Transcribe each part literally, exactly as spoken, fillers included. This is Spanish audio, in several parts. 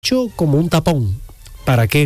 hecho como un tapón. ¿Para qué?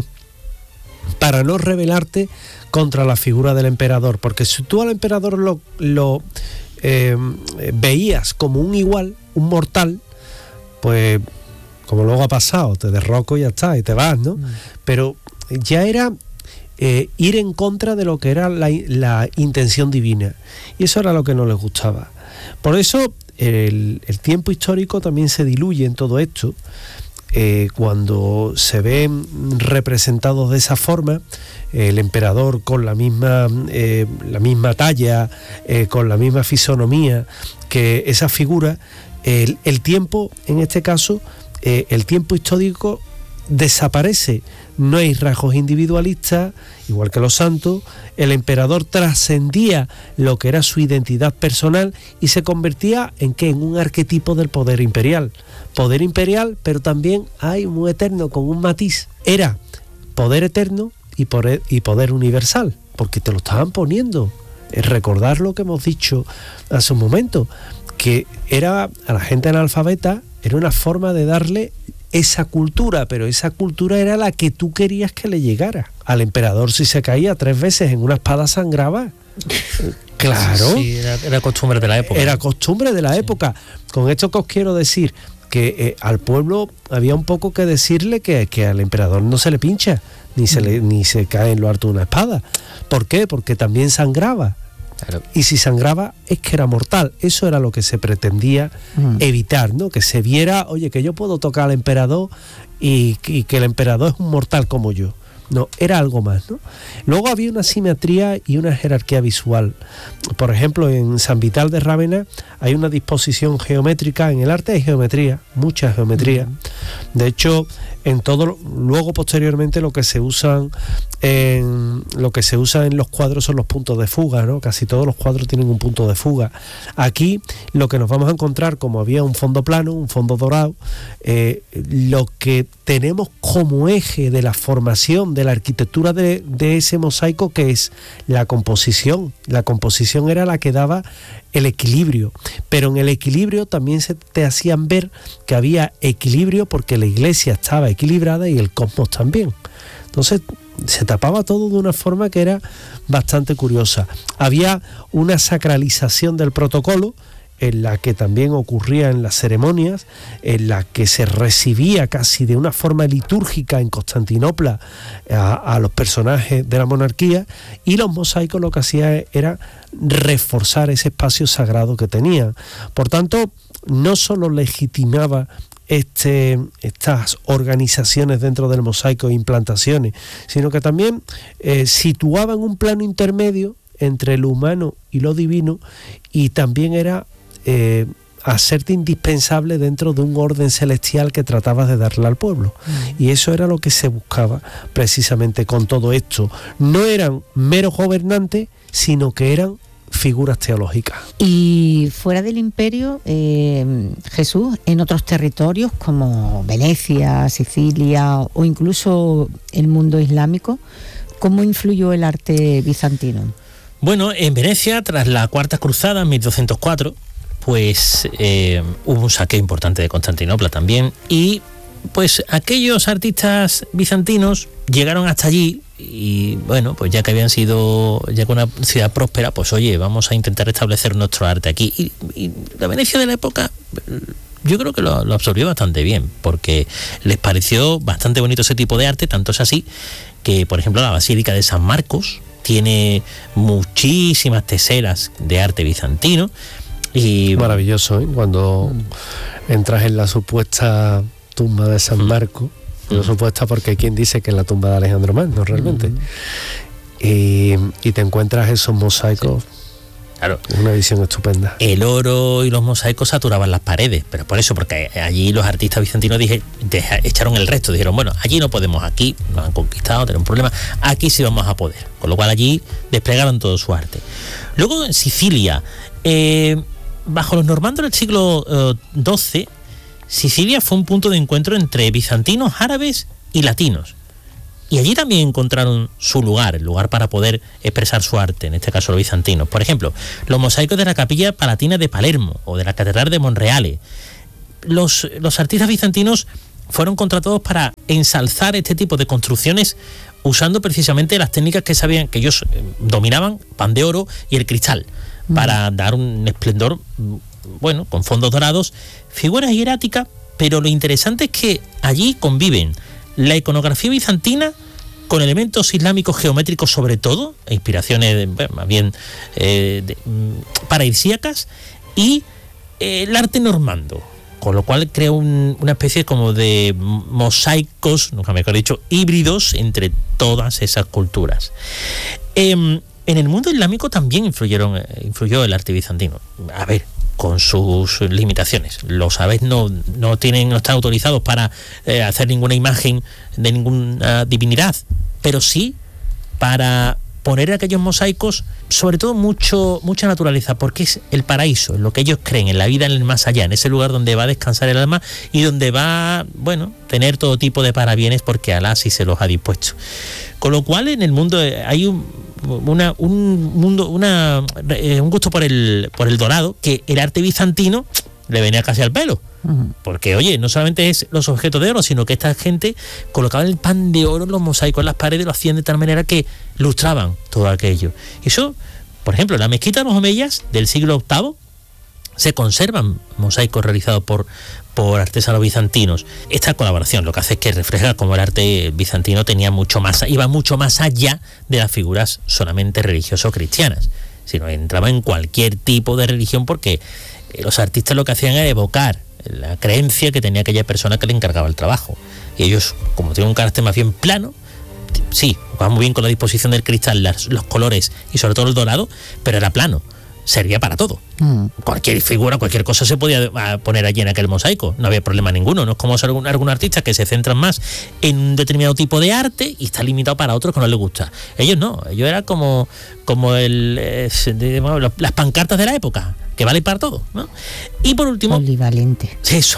Para no rebelarte contra la figura del emperador, porque si tú al emperador lo, lo eh, veías como un igual, un mortal, pues como luego ha pasado, te derroco y ya está, y te vas, ¿no? Mm. Pero ya era eh, ir en contra de lo que era la, la intención divina, y eso era lo que no les gustaba. Por eso el, el tiempo histórico también se diluye en todo esto. Eh, cuando se ven representados de esa forma, eh, el emperador con la misma, eh, la misma talla, eh, con la misma fisonomía que esa figura, el, el tiempo, en este caso, eh, el tiempo histórico desaparece. No hay rasgos individualistas, igual que los santos. El emperador trascendía lo que era su identidad personal y se convertía en ¿qué? En un arquetipo del poder imperial. Poder imperial, pero también hay un eterno con un matiz. Era poder eterno y poder, y poder universal, porque te lo estaban poniendo. Es recordar lo que hemos dicho hace un momento, que era a la gente analfabeta, era una forma de darle esa cultura, pero esa cultura era la que tú querías que le llegara. Al emperador, si se caía tres veces en una espada, sangraba. Claro. Sí, era, era costumbre de la época. Era costumbre de la sí. época. Con esto que os quiero decir, que eh, al pueblo había un poco que decirle que, que al emperador no se le pincha, ni se, le, ni se cae en lo harto de una espada. ¿Por qué? Porque también sangraba. Claro. Y si sangraba es que era mortal. Eso era lo que se pretendía mm. evitar, ¿no? Que se viera, oye, que yo puedo tocar al emperador y, y que el emperador es un mortal como yo. No, era algo más, ¿no? Luego había una simetría y una jerarquía visual. Por ejemplo, en San Vital de Rávena hay una disposición geométrica. En el arte hay geometría, mucha geometría. Mm. De hecho, en todo, luego posteriormente lo que se usan en lo que se usa en los cuadros son los puntos de fuga, ¿no? Casi todos los cuadros tienen un punto de fuga. Aquí lo que nos vamos a encontrar, como había un fondo plano, un fondo dorado, eh, lo que tenemos como eje de la formación de la arquitectura de, de ese mosaico, que es la composición. La composición era la que daba el equilibrio, pero en el equilibrio también se te hacían ver que había equilibrio porque la iglesia estaba equilibrada y el cosmos también. Entonces se tapaba todo de una forma que era bastante curiosa. Había una sacralización del protocolo, en la que también ocurría en las ceremonias, en la que se recibía casi de una forma litúrgica en Constantinopla a, a los personajes de la monarquía, y los mosaicos lo que hacían era reforzar ese espacio sagrado que tenían. Por tanto, no solo legitimaba Este, estas organizaciones dentro del mosaico e implantaciones, sino que también eh, situaban un plano intermedio entre lo humano y lo divino, y también era eh, hacerte indispensable dentro de un orden celestial que tratabas de darle al pueblo. Mm. Y eso era lo que se buscaba precisamente con todo esto. No eran meros gobernantes, sino que eran figuras teológicas. Y fuera del imperio, eh, Jesús, en otros territorios como Venecia, Sicilia o incluso el mundo islámico, ¿cómo influyó el arte bizantino? Bueno, en Venecia, tras la Cuarta Cruzada en mil doscientos cuatro, pues eh, hubo un saqueo importante de Constantinopla también, y pues aquellos artistas bizantinos llegaron hasta allí. Y bueno, pues ya que habían sido, ya que una ciudad próspera, pues oye, vamos a intentar establecer nuestro arte aquí. Y, y la Venecia de la época, yo creo que lo, lo absorbió bastante bien, porque les pareció bastante bonito ese tipo de arte. Tanto es así que, por ejemplo, la Basílica de San Marcos tiene muchísimas teselas de arte bizantino. Y maravilloso, ¿eh? Cuando mm. entras en la supuesta tumba de San Marcos, no supuesta porque hay quien dice que es la tumba de Alejandro Magno realmente, uh-huh. y, y te encuentras esos mosaicos. Sí. Claro, una visión estupenda. El oro y los mosaicos saturaban las paredes, pero por eso, porque allí los artistas bizantinos dije, deja, echaron el resto, dijeron, bueno, allí no podemos, aquí nos han conquistado, tenemos un problema, aquí sí vamos a poder, con lo cual allí desplegaron todo su arte. Luego en Sicilia, eh, bajo los normandos del siglo eh, doce, Sicilia fue un punto de encuentro entre bizantinos, árabes y latinos. Y allí también encontraron su lugar, el lugar para poder expresar su arte, en este caso los bizantinos. Por ejemplo, los mosaicos de la Capilla Palatina de Palermo o de la Catedral de Monreale. Los, los artistas bizantinos fueron contratados para ensalzar este tipo de construcciones usando precisamente las técnicas que sabían, que ellos dominaban, pan de oro y el cristal, mm. para dar un esplendor, bueno, con fondos dorados, figuras hieráticas, pero lo interesante es que allí conviven la iconografía bizantina con elementos islámicos geométricos sobre todo, e inspiraciones bueno, más bien eh, de, paradisíacas, y eh, el arte normando, con lo cual crea un, una especie como de mosaicos, nunca mejor dicho, híbridos entre todas esas culturas. Eh, en el mundo islámico también influyeron, influyó el arte bizantino. A ver, con sus limitaciones. Los árabes no, no tienen, no están autorizados para eh, hacer ninguna imagen de ninguna divinidad, pero sí para poner aquellos mosaicos, sobre todo mucho, mucha naturaleza, porque es el paraíso, en lo que ellos creen, en la vida en el más allá, en ese lugar donde va a descansar el alma y donde va, bueno, tener todo tipo de parabienes porque Alá sí se los ha dispuesto. Con lo cual en el mundo hay un Una, un mundo, una, eh, un gusto por el, por el dorado, que el arte bizantino le venía casi al pelo. Uh-huh. Porque, oye, no solamente es los objetos de oro, sino que esta gente colocaba el pan de oro en los mosaicos en las paredes, lo hacían de tal manera que lustraban todo aquello. Y eso, por ejemplo, en la mezquita de los Omeyas del siglo octavo se conservan mosaicos realizados por, por artesanos bizantinos. Esta colaboración lo que hace es que refleja cómo el arte bizantino tenía mucho más, iba mucho más allá de las figuras solamente religiosas o cristianas, sino entraba en cualquier tipo de religión, porque los artistas lo que hacían era evocar la creencia que tenía aquella persona que le encargaba el trabajo. Y ellos, como tienen un carácter más bien plano, sí, va muy bien con la disposición del cristal, las, los colores y sobre todo el dorado, pero era plano. Servía para todo. Mm. Cualquier figura, cualquier cosa se podía poner allí en aquel mosaico. No había problema ninguno. No es como algún, algún artista que se centran más en un determinado tipo de arte y está limitado para otros que no les gusta. Ellos no. Ellos eran como, como el, eh, de, bueno, las pancartas de la época, que valen para todo, ¿no? Y por último... Polivalente. Eso.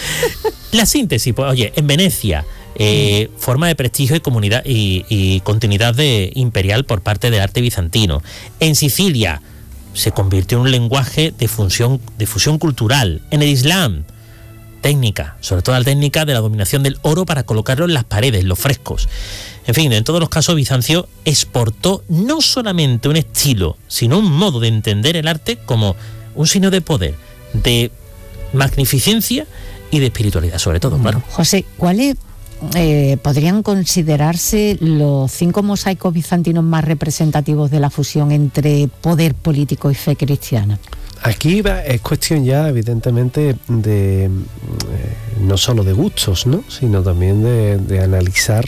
La síntesis. Pues, oye, en Venecia... Eh, mm. forma de prestigio y comunidad y, y continuidad de imperial por parte del arte bizantino. En Sicilia se convirtió en un lenguaje de fusión, de fusión cultural. En el Islam, técnica, sobre todo la técnica de la dominación del oro para colocarlo en las paredes, los frescos. En fin, en todos los casos Bizancio exportó no solamente un estilo, sino un modo de entender el arte como un signo de poder, de magnificencia y de espiritualidad, sobre todo, claro. José, ¿cuáles eh, podrían considerarse los cinco mosaicos bizantinos más representativos de la fusión entre poder político y fe cristiana? Aquí va, es cuestión ya, evidentemente, de eh, no solo de gustos, ¿no?, sino también de, de analizar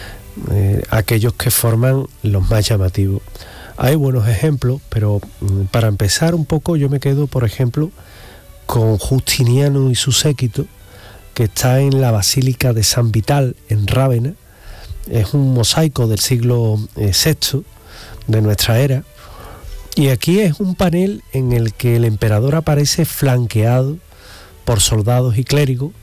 eh, aquellos que forman los más llamativos. Hay buenos ejemplos, pero mm, para empezar un poco yo me quedo, por ejemplo, con Justiniano y su séquito, que está en la Basílica de San Vital, en Rávena. Es un mosaico del siglo eh, sexto de nuestra era, y aquí es un panel en el que el emperador aparece flanqueado por soldados y clérigos,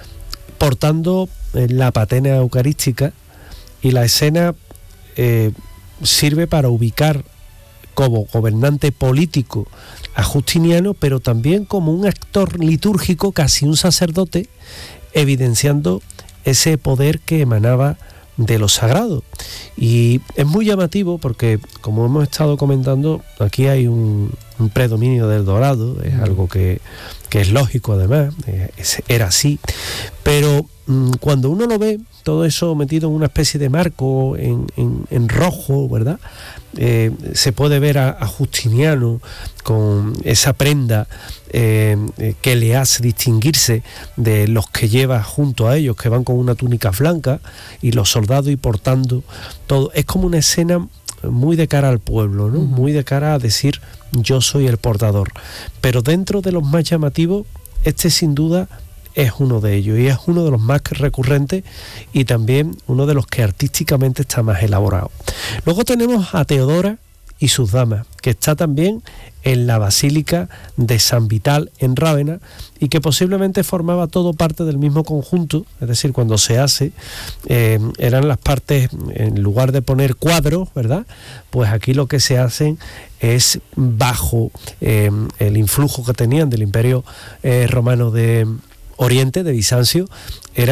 portando eh, la patena eucarística, y la escena eh, sirve para ubicar como gobernante político a Justiniano, pero también como un actor litúrgico, casi un sacerdote, evidenciando ese poder que emanaba de lo sagrado. Y es muy llamativo porque, como hemos estado comentando, aquí hay un, un predominio del dorado, es algo que, que es lógico además, es, era así, pero mmm, cuando uno lo ve, todo eso metido en una especie de marco en, en, en rojo, ¿verdad? Eh, se puede ver a, a Justiniano con esa prenda eh, eh, que le hace distinguirse de los que lleva junto a ellos, que van con una túnica blanca, y los soldados y portando todo. Es como una escena muy de cara al pueblo, ¿no? Muy de cara a decir yo soy el portador. Pero dentro de los más llamativos, este sin duda es uno de ellos, y es uno de los más recurrentes y también uno de los que artísticamente está más elaborado. Luego tenemos a Teodora y sus damas, que está también en la Basílica de San Vital en Rávena, y que posiblemente formaba todo parte del mismo conjunto. Es decir, cuando se hace eh, eran las partes, en lugar de poner cuadros, ¿verdad?, pues aquí lo que se hacen es, bajo eh, el influjo que tenían del Imperio eh, Romano de Oriente, de Bizancio, era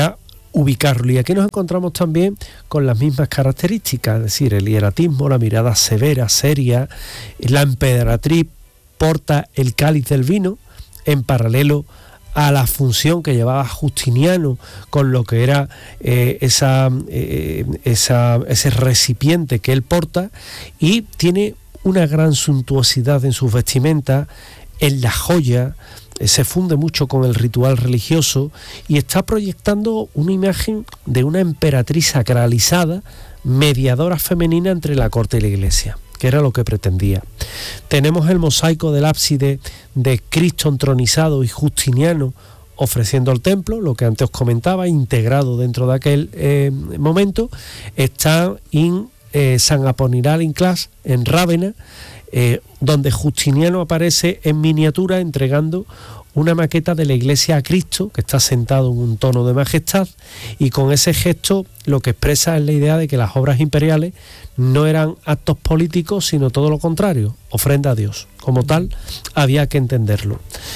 ubicarlo. Y aquí nos encontramos también con las mismas características, es decir, el hieratismo, la mirada severa, seria. La emperatriz porta el cáliz del vino en paralelo a la función que llevaba Justiniano con lo que era eh, esa, eh, esa, ese recipiente que él porta, y tiene una gran suntuosidad en sus vestimentas, en la joya, eh, se funde mucho con el ritual religioso y está proyectando una imagen de una emperatriz sacralizada, mediadora femenina entre la corte y la iglesia, que era lo que pretendía. Tenemos el mosaico del ábside de Cristo entronizado y Justiniano ofreciendo el templo, lo que antes os comentaba, integrado dentro de aquel eh, momento. Está en eh, San Aponiral in Clas, en Rávena, eh, donde Justiniano aparece en miniatura entregando una maqueta de la iglesia a Cristo, que está sentado en un tono de majestad, y con ese gesto lo que expresa es la idea de que las obras imperiales no eran actos políticos, sino todo lo contrario, ofrenda a Dios. Como tal, había que entenderlo.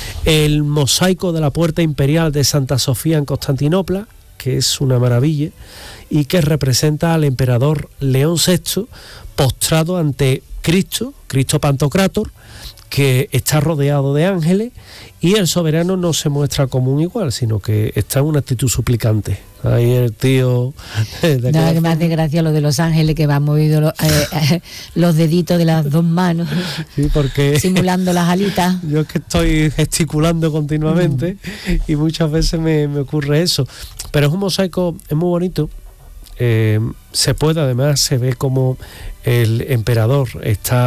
El mosaico de la puerta imperial de Santa Sofía en Constantinopla, que es una maravilla, y que representa al emperador León sexto postrado ante Cristo, Cristo Pantocrátor, que está rodeado de ángeles, y el soberano no se muestra como un igual, sino que está en una actitud suplicante. Ahí el tío... De Nada que más de gracia lo de los ángeles, que van moviendo los, eh, eh, los deditos de las dos manos, sí, porque simulando las alitas. Yo es que estoy gesticulando continuamente mm. y muchas veces me, me ocurre eso. Pero es un mosaico, es muy bonito. Eh, se puede, además, se ve como el emperador está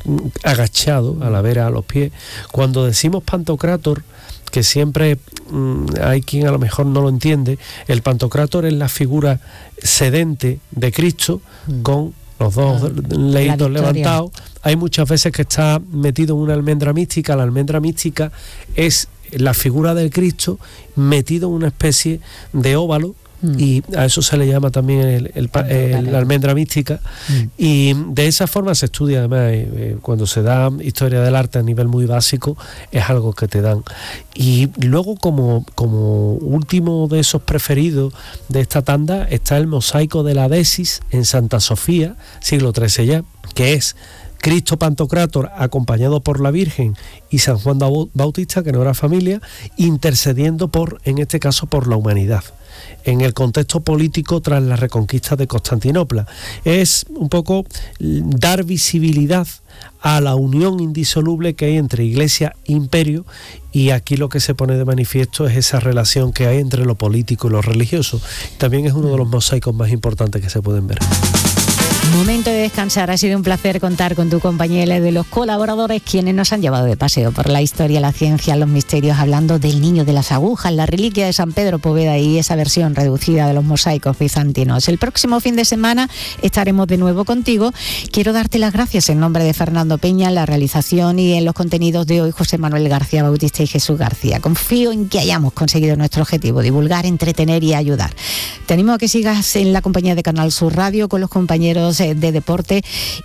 agachado a la vera, a los pies. Cuando decimos Pantocrátor, que siempre mmm, hay quien a lo mejor no lo entiende, el Pantocrátor es la figura sedente de Cristo mm. con los dos ah, leitos levantados. Hay muchas veces que está metido en una almendra mística. La almendra mística es la figura del Cristo metido en una especie de óvalo, Mm. y a eso se le llama también el, el, el, el, la almendra mística, mm. y de esa forma se estudia. Además, eh, cuando se da historia del arte a nivel muy básico, es algo que te dan. Y luego, como, como último de esos preferidos de esta tanda, está el mosaico de la Desis en Santa Sofía, siglo trece ya, que es Cristo Pantocrátor acompañado por la Virgen y San Juan Bautista, que no era familia, intercediendo por, en este caso, por la humanidad, en el contexto político tras la reconquista de Constantinopla. Es un poco dar visibilidad a la unión indisoluble que hay entre Iglesia e Imperio, y aquí lo que se pone de manifiesto es esa relación que hay entre lo político y lo religioso. También es uno de los mosaicos más importantes que se pueden ver. Momento de descansar. Ha sido un placer contar con tu compañera, de los colaboradores quienes nos han llevado de paseo por la historia, la ciencia, los misterios, hablando del niño de las agujas, la reliquia de San Pedro Poveda y esa versión reducida de los mosaicos bizantinos. El próximo fin de semana estaremos de nuevo contigo. Quiero darte las gracias en nombre de Fernando Peña en la realización, y en los contenidos de hoy José Manuel García Bautista y Jesús García. Confío en que hayamos conseguido nuestro objetivo: divulgar, entretener y ayudar. Te animo a que sigas en la compañía de Canal Sur Radio con los compañeros de deporte,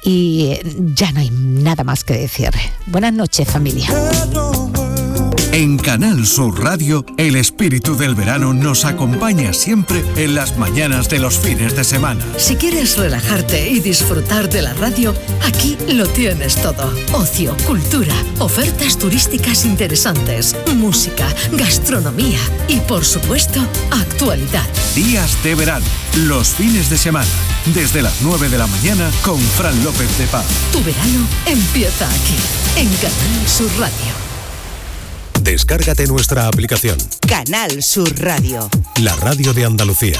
y ya no hay nada más que decir. Buenas noches, familia. En Canal Sur Radio, el espíritu del verano nos acompaña siempre en las mañanas de los fines de semana. Si quieres relajarte y disfrutar de la radio, aquí lo tienes todo. Ocio, cultura, ofertas turísticas interesantes, música, gastronomía y, por supuesto, actualidad. Días de verano, los fines de semana, desde las nueve de la mañana con Fran López de Paz. Tu verano empieza aquí, en Canal Sur Radio. Descárgate nuestra aplicación. Canal Sur Radio. La radio de Andalucía.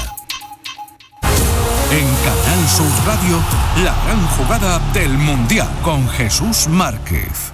En Canal Sur Radio, la gran jugada del Mundial con Jesús Márquez.